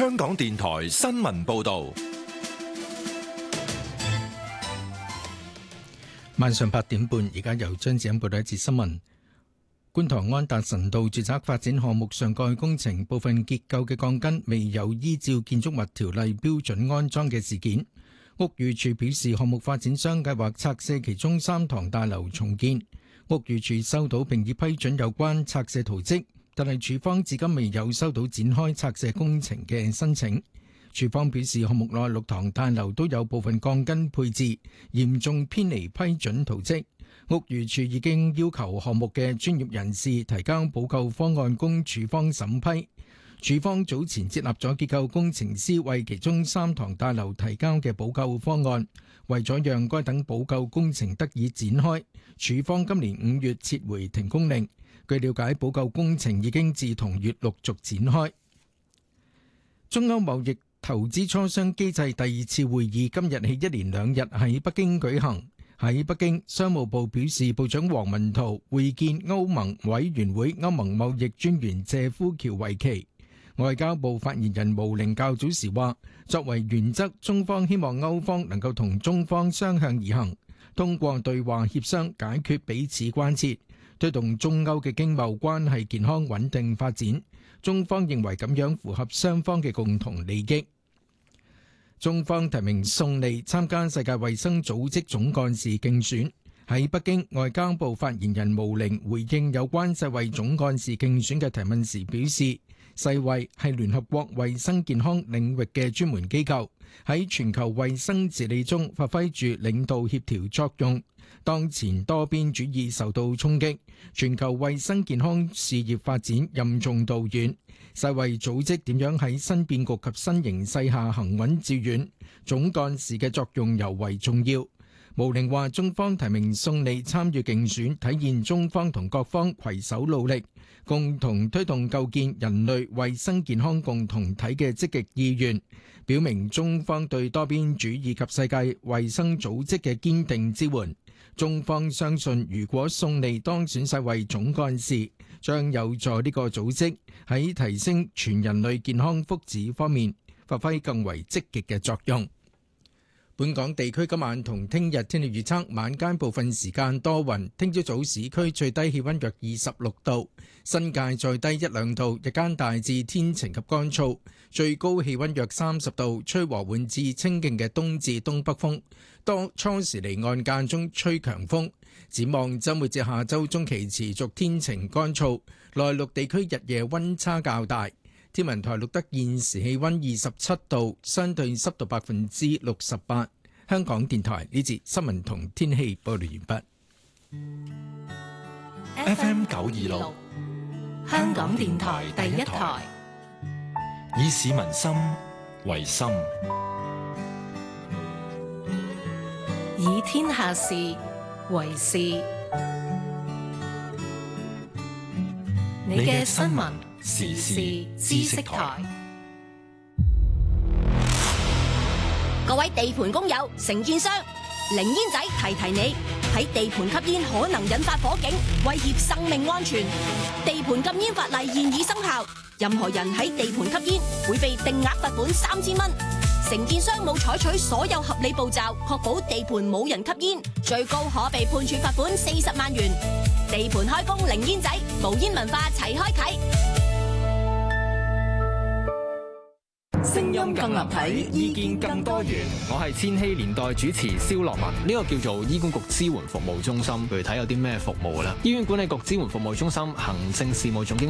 香港電台新聞報道。 晚上8點半，而家由張子欣報道一節新聞。觀塘安達臣道住宅發展項目上蓋工程部分結構嘅鋼筋未有依照建築物條例標準安裝嘅事件，屋宇署表示，項目發展商計劃拆卸其中3幢大樓重建。屋宇署收到並已批准有關拆卸圖則，但係署方至今未有收到展開拆卸工程嘅申請。署方表示，項目內6幢大樓都有部分鋼筋配置嚴重偏離批准圖則。屋宇署已經要求項目嘅專業人士提交補救方案供署方審批。署方早前接納咗結構工程師為其中3幢大樓提交嘅補救方案，為咗讓該等補救工程得以展開，署方今年5月撤回停工令。據了解，補救工程已經自同月陸續展開。中歐貿易投資磋商機制第2次會議今日起1連2日喺北京舉行。喺北京，商務部表示，部長王文濤會見歐盟委員會歐盟貿易專員謝夫喬維奇。外交部發言人毛寧較早時話，作為原則，中方希望歐方能夠同中方相向而行，通過對話協商解決彼此關切，推動中歐嘅經貿關係健康穩定發展。中方認為咁樣符合雙方嘅共同利益。中方提名宋莉參加世界衛生組織總幹事競選。喺北京，外交部發言人毛寧回應有關世衛總幹事競選嘅提問時表示，世衛係聯合國衛生健康領域嘅專門機構，喺全球衛生治理中發揮住領導協調作用。當前多邊主義受到衝擊，全球衛生健康事業發展任重道遠。世衛組織點樣喺新變局及新形勢下行穩致遠，總幹事嘅作用尤為重要。毛寧話，中方提名宋莉參與競選，體現中方同各方攜手努力，共同推動構建人類衛生健康共同體嘅積極意願，表明中方對多邊主義及世界衛生組織嘅堅定支援。中方相信，如果宋莉當選世衛總幹事，將有助呢個組織喺提升全人類健康福祉方面發揮更為積極嘅作用。本港地區今晚同聽日天氣預測，晚間部分時間多雲，聽朝早市區最低氣溫約26度，新界再低1-2度，日間大致天晴及乾燥，最高氣溫約30度，吹和緩至清勁嘅東至東北風，初時離岸間中吹強風。展望週末至下週中期持續天晴乾燥，內陸地區日夜溫差較大。天文台錄得現時氣溫27度，相對濕度68%。香港電台呢節新聞同天氣報道完畢。FM 926， 香港電台第一台， 以市民心為心， 以天下事為事。你嘅新聞時事知識台。 各位地盤工友、承建商，零煙仔提你，喺地盤吸煙可能引發火警，威脅生命安全。地盤禁煙法例現已生效，任何人喺地盤吸煙會被定額罰款3000蚊。承建商冇採取所有合理步驟，確保地盤冇人吸煙，最高可被判處罰款40萬元。地盤開工零煙仔，無煙文化齊開啟。 聲音更立體，意見更多元。 我係千禧年代主持蕭樂文。呢個叫做醫管局支援服務中心，具體有啲咩服務呢？醫院管理局支援服務中心行政事務總經理